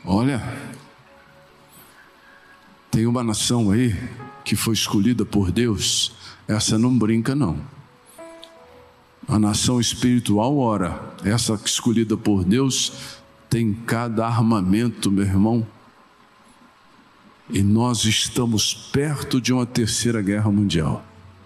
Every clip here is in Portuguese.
Olha, tem uma nação aí que foi escolhida por Deus, essa não brinca não. A nação espiritual, ora, essa escolhida por Deus tem cada armamento, meu irmão. E nós estamos perto de uma terceira guerra mundial.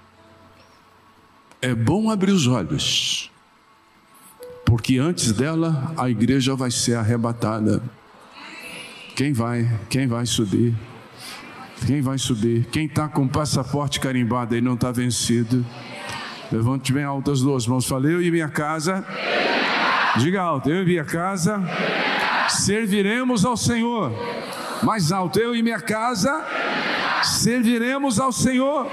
É bom abrir os olhos, porque antes dela a igreja vai ser arrebatada. Quem vai subir? Quem vai subir? Quem está com o passaporte carimbado e não está vencido? Levante bem alto as duas mãos. Fale: eu e minha casa. Diga alto: eu e minha casa serviremos ao Senhor. Mais alto: eu e minha casa serviremos ao Senhor.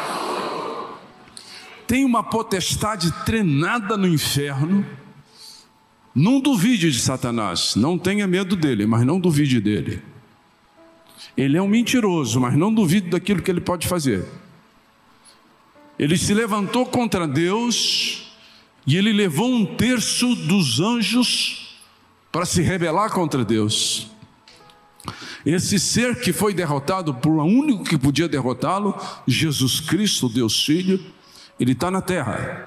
Tem uma potestade treinada no inferno. Não duvide de Satanás, não tenha medo dele, mas não duvide dele. Ele é um mentiroso, mas não duvide daquilo que ele pode fazer. Ele se levantou contra Deus e ele levou 1/3 dos anjos para se rebelar contra Deus. Esse ser que foi derrotado por o único que podia derrotá-lo, Jesus Cristo, Deus Filho, ele está na terra.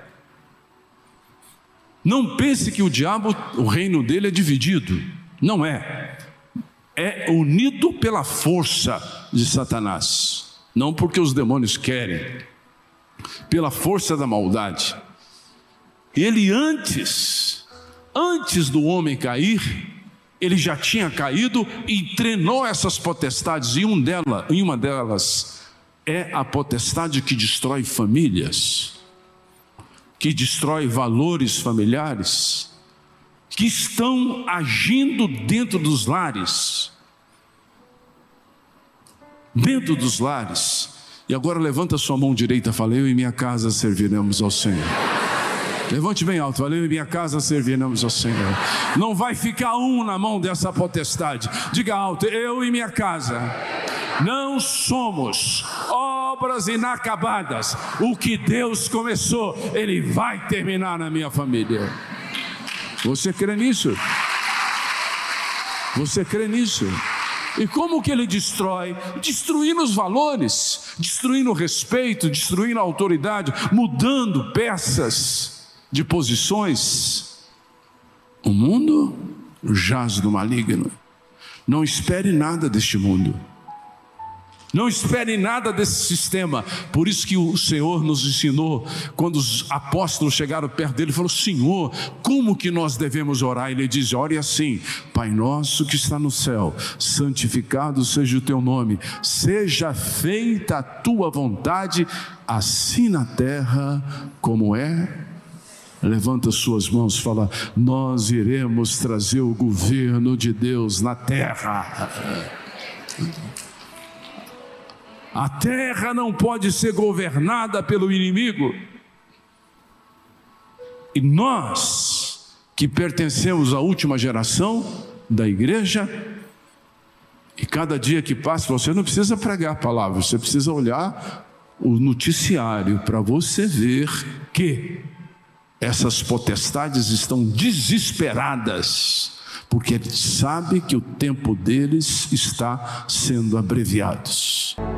Não pense que o diabo, o reino dele é dividido. Não é. É unido pela força de Satanás. Não porque os demônios querem. Pela força da maldade. Ele antes do homem cair, ele já tinha caído e treinou essas potestades. E uma delas é a potestade que destrói famílias, que destrói valores familiares, que estão agindo dentro dos lares. Dentro dos lares. E agora levanta sua mão direita e fala: eu e minha casa serviremos ao Senhor. Levante bem alto: fala: eu e minha casa serviremos ao Senhor. Não vai ficar na mão dessa potestade. Diga alto: eu e minha casa não somos obras inacabadas. O que Deus começou, Ele vai terminar na minha família. Você crê nisso? Você crê nisso? E como que Ele destrói? Destruindo os valores, destruindo o respeito, destruindo a autoridade, mudando peças de posições. O mundo jaz do maligno. Não espere nada deste mundo. Não espere nada desse sistema. Por isso que o Senhor nos ensinou, quando os apóstolos chegaram perto dele, falou: Senhor, como que nós devemos orar? Ele diz: ore assim: Pai nosso que está no céu, santificado seja o teu nome, seja feita a tua vontade, assim na terra como é. Levanta suas mãos e fala: nós iremos trazer o governo de Deus na terra. A terra não pode ser governada pelo inimigo. E nós, que pertencemos à última geração da igreja, e cada dia que passa, você não precisa pregar a palavra, você precisa olhar o noticiário para você ver que essas potestades estão desesperadas, porque ele sabe que o tempo deles está sendo abreviado.